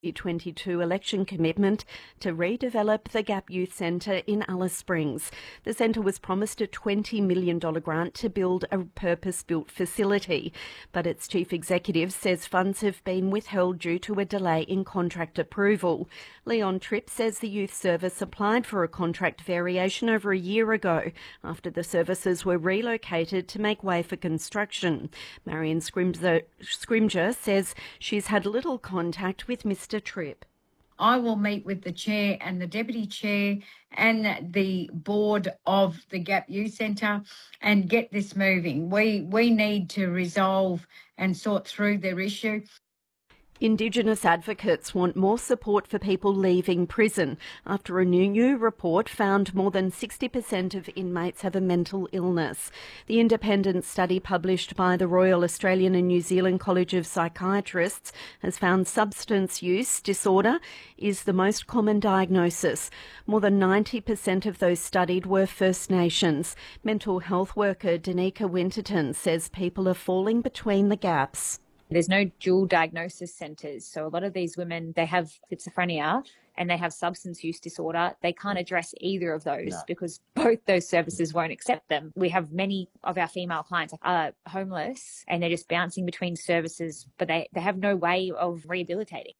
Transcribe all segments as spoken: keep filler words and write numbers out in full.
The twenty-two election commitment to redevelop the Gap Youth Centre in Alice Springs. The centre was promised a twenty million dollars grant to build a purpose-built facility, but its chief executive says funds have been withheld due to a delay in contract approval. Leon Tripp says the youth service applied for a contract variation over a year ago after the services were relocated to make way for construction. Marion Scrimger, Scrimger says she's had little contact with Mister Tripp. I will meet with the chair and the deputy chair and the board of the Gap Youth Centre and get this moving. We we need to resolve and sort through their issue. Indigenous advocates want more support for people leaving prison after a new, new report found more than sixty percent of inmates have a mental illness. The independent study published by the Royal Australian and New Zealand College of Psychiatrists has found substance use disorder is the most common diagnosis. More than ninety percent of those studied were First Nations. Mental health worker Danica Winterton says people are falling between the gaps. There's no dual diagnosis centres. So a lot of these women, they have schizophrenia and they have substance use disorder. They can't address either of those no. because both those services won't accept them. We have many of our female clients are homeless and they're just bouncing between services, but they, they have no way of rehabilitating.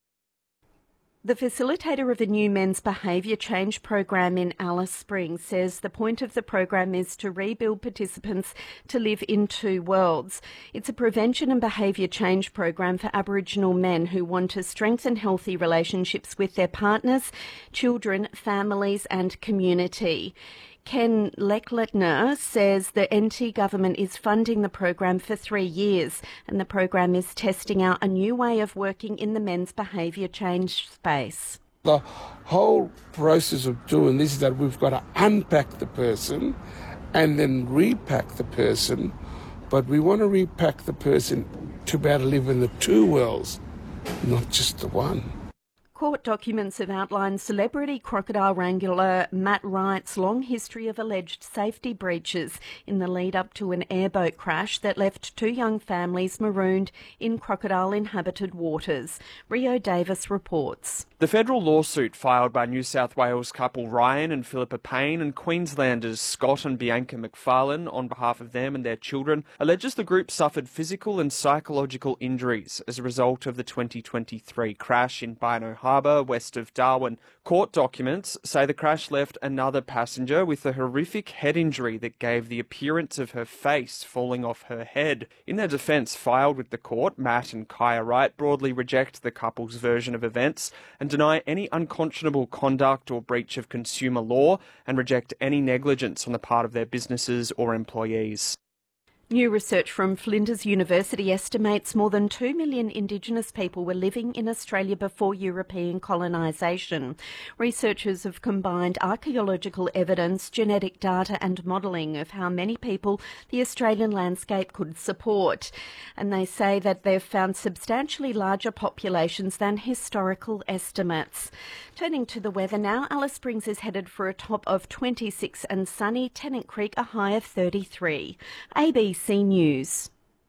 The facilitator of the new men's behaviour change program in Alice Springs says the point of the program is to rebuild participants to live in two worlds. It's a prevention and behaviour change program for Aboriginal men who want to strengthen healthy relationships with their partners, children, families and community. Ken Lecklettner says the N T government is funding the program for three years and the program is testing out a new way of working in the men's behaviour change space. The whole process of doing this is that we've got to unpack the person and then repack the person, but we want to repack the person to be able to live in the two worlds, not just the one. Court documents have outlined celebrity crocodile wrangler Matt Wright's long history of alleged safety breaches in the lead-up to an airboat crash that left two young families marooned in crocodile-inhabited waters. Rio Davis reports. The federal lawsuit filed by New South Wales couple Ryan and Philippa Payne and Queenslanders Scott and Bianca McFarlane on behalf of them and their children alleges the group suffered physical and psychological injuries as a result of the twenty twenty-three crash in Bynoe Harbour, west of Darwin. Court documents say the crash left another passenger with a horrific head injury that gave the appearance of her face falling off her head. In their defence filed with the court, Matt and Kaya Wright broadly reject the couple's version of events and deny any unconscionable conduct or breach of consumer law and reject any negligence on the part of their businesses or employees. New research from Flinders University estimates more than two million Indigenous people were living in Australia before European colonisation. Researchers have combined archaeological evidence, genetic data and modelling of how many people the Australian landscape could support. And they say that they've found substantially larger populations than historical estimates. Turning to the weather now, Alice Springs is headed for a top of twenty-six and sunny, Tennant Creek a high of thirty-three. A B C News.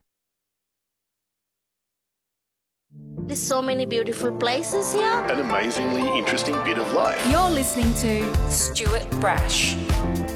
There's so many beautiful places here. An amazingly interesting bit of life. You're listening to Stuart Brash.